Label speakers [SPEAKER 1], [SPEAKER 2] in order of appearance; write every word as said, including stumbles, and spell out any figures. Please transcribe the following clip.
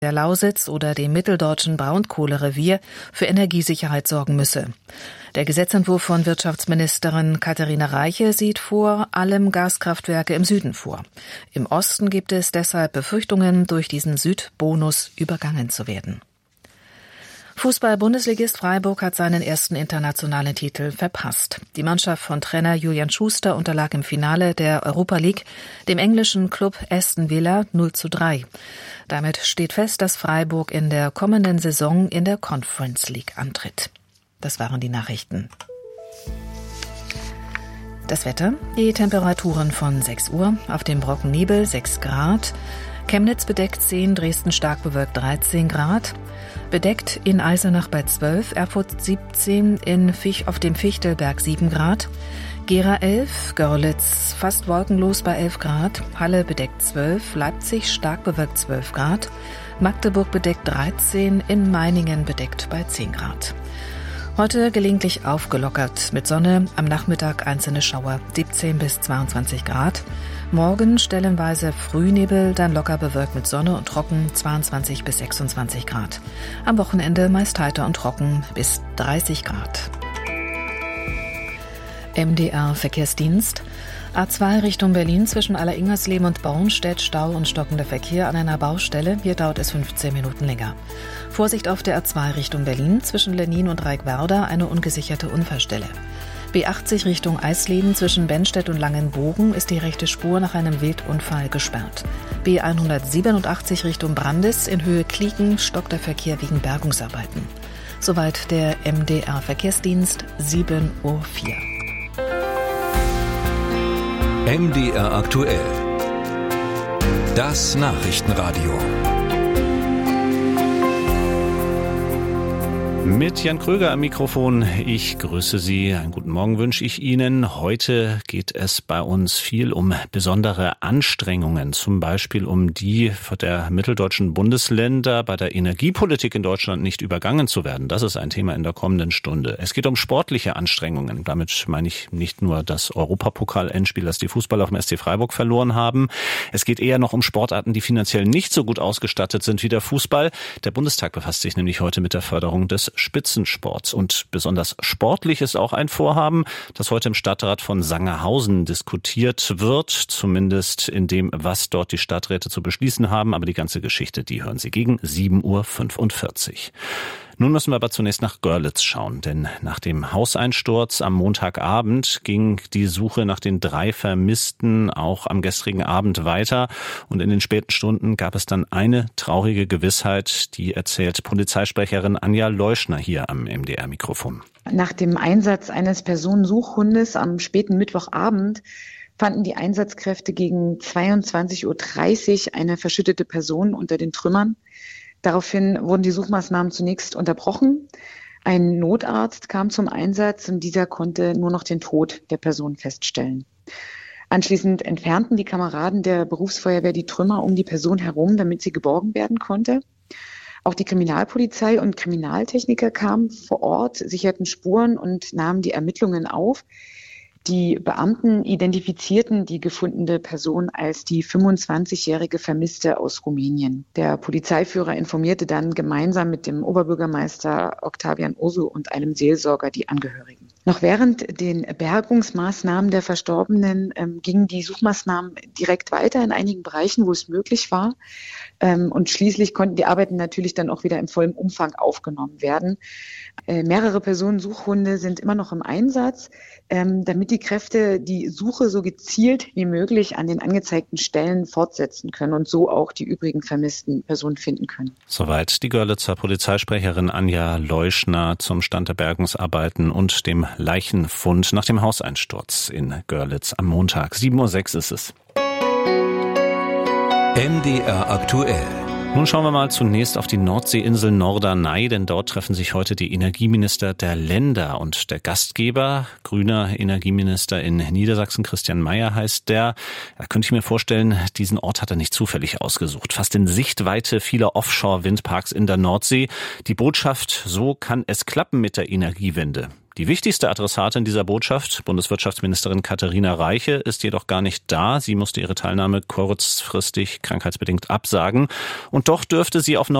[SPEAKER 1] der Lausitz oder dem mitteldeutschen Braunkohlerevier für Energiesicherheit sorgen müsse. Der Gesetzentwurf von Wirtschaftsministerin Katharina Reiche sieht vor allem Gaskraftwerke im Süden vor. Im Osten gibt es deshalb Befürchtungen, durch diesen Südbonus übergangen zu werden. Fußball-Bundesligist Freiburg hat seinen ersten internationalen Titel verpasst. Die Mannschaft von Trainer Julian Schuster unterlag im Finale der Europa League dem englischen Club Aston Villa null zu drei. Damit steht fest, dass Freiburg in der kommenden Saison in der Conference League antritt. Das waren die Nachrichten. Das Wetter, die Temperaturen von sechs Uhr, auf dem Brocken Nebel sechs Grad, Chemnitz bedeckt zehn, Dresden stark bewölkt dreizehn Grad, bedeckt in Eisenach bei zwölf, Erfurt siebzehn, in Vich, auf dem Fichtelberg sieben Grad, Gera elf, Görlitz fast wolkenlos bei elf Grad, Halle bedeckt zwölf, Leipzig stark bewölkt zwölf Grad, Magdeburg bedeckt dreizehn, in Meiningen bedeckt bei zehn Grad. Heute gelegentlich aufgelockert mit Sonne, am Nachmittag einzelne Schauer, siebzehn bis zweiundzwanzig Grad. Morgen stellenweise Frühnebel, dann locker bewölkt mit Sonne und trocken, zweiundzwanzig bis sechsundzwanzig Grad. Am Wochenende meist heiter und trocken bis dreißig Grad. M D R-Verkehrsdienst. A zwei Richtung Berlin zwischen Alleringmersleben und Bornstedt, Stau und stockender Verkehr an einer Baustelle. Hier dauert es fünfzehn Minuten länger. Vorsicht auf der A zwei Richtung Berlin zwischen Lennin und Reikwerder, eine ungesicherte Unfallstelle. B achtzig Richtung Eisleben zwischen Bennstedt und Langenbogen ist die rechte Spur nach einem Wildunfall gesperrt. B hundertsiebenundachtzig Richtung Brandis in Höhe Klieken stockt der Verkehr wegen Bergungsarbeiten. Soweit der M D R-Verkehrsdienst, sieben Uhr vier.
[SPEAKER 2] M D R aktuell. Das Nachrichtenradio.
[SPEAKER 3] Mit Jan Kröger am Mikrofon. Ich grüße Sie. Einen guten Morgen wünsche ich Ihnen. Heute geht es bei uns viel um besondere Anstrengungen, zum Beispiel um die der mitteldeutschen Bundesländer bei der Energiepolitik in Deutschland nicht übergangen zu werden. Das ist ein Thema in der kommenden Stunde. Es geht um sportliche Anstrengungen. Damit meine ich nicht nur das Europapokal-Endspiel, das die Fußballer vom S C Freiburg verloren haben. Es geht eher noch um Sportarten, die finanziell nicht so gut ausgestattet sind wie der Fußball. Der Bundestag befasst sich nämlich heute mit der Förderung des Spitzensports. Und besonders sportlich ist auch ein Vorhaben, das heute im Stadtrat von Sangerhausen diskutiert wird, zumindest in dem, was dort die Stadträte zu beschließen haben. Aber die ganze Geschichte, die hören Sie gegen sieben Uhr fünfundvierzig. Nun müssen wir aber zunächst nach Görlitz schauen, denn nach dem Hauseinsturz am Montagabend ging die Suche nach den drei Vermissten auch am gestrigen Abend weiter und in den späten Stunden gab es dann eine traurige Gewissheit, die erzählt Polizeisprecherin Anja Leuschner hier am M D R-Mikrofon.
[SPEAKER 4] Nach dem Einsatz eines Personensuchhundes am späten Mittwochabend fanden die Einsatzkräfte gegen zweiundzwanzig Uhr dreißig eine verschüttete Person unter den Trümmern. Daraufhin wurden die Suchmaßnahmen zunächst unterbrochen. Ein Notarzt kam zum Einsatz und dieser konnte nur noch den Tod der Person feststellen. Anschließend entfernten die Kameraden der Berufsfeuerwehr die Trümmer um die Person herum, damit sie geborgen werden konnte. Auch die Kriminalpolizei und Kriminaltechniker kamen vor Ort, sicherten Spuren und nahmen die Ermittlungen auf. Die Beamten identifizierten die gefundene Person als die fünfundzwanzigjährige Vermisste aus Rumänien. Der Polizeiführer informierte dann gemeinsam mit dem Oberbürgermeister Octavian Ursu und einem Seelsorger die Angehörigen. Noch während den Bergungsmaßnahmen der Verstorbenen ähm, gingen die Suchmaßnahmen direkt weiter in einigen Bereichen, wo es möglich war. Ähm, und schließlich konnten die Arbeiten natürlich dann auch wieder im vollen Umfang aufgenommen werden. Äh, mehrere Personensuchhunde sind immer noch im Einsatz, ähm, damit die Kräfte die Suche so gezielt wie möglich an den angezeigten Stellen fortsetzen können und so auch die übrigen vermissten Personen finden können.
[SPEAKER 3] Soweit die Görlitzer Polizeisprecherin Anja Leuschner zum Stand der Bergungsarbeiten und dem Leichenfund nach dem Hauseinsturz in Görlitz am Montag. sieben Uhr sechs ist es.
[SPEAKER 2] M D R aktuell.
[SPEAKER 3] Nun schauen wir mal zunächst auf die Nordseeinsel Norderney, denn dort treffen sich heute die Energieminister der Länder und der Gastgeber, grüner Energieminister in Niedersachsen, Christian Mayer heißt der. Da könnte ich mir vorstellen, diesen Ort hat er nicht zufällig ausgesucht. Fast in Sichtweite vieler Offshore-Windparks in der Nordsee. Die Botschaft, so kann es klappen mit der Energiewende. Die wichtigste Adressatin dieser Botschaft, Bundeswirtschaftsministerin Katharina Reiche, ist jedoch gar nicht da. Sie musste ihre Teilnahme kurzfristig krankheitsbedingt absagen. Und doch dürfte sie auf